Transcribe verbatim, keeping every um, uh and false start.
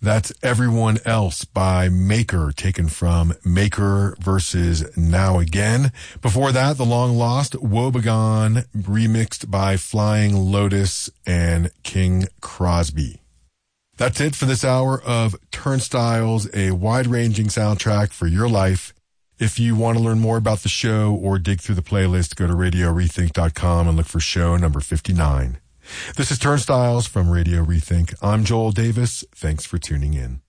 That's Everyone Else by Maker, taken from Maker versus Now Again. Before that, The Long Lost, Woebegone, remixed by Flying Lotus and King Crosby. That's it for this hour of Turnstiles, a wide-ranging soundtrack for your life. If you want to learn more about the show or dig through the playlist, go to radio rethink dot com and look for show number fifty-nine. This is Turnstiles from Radio Rethink. I'm Joel Davis. Thanks for tuning in.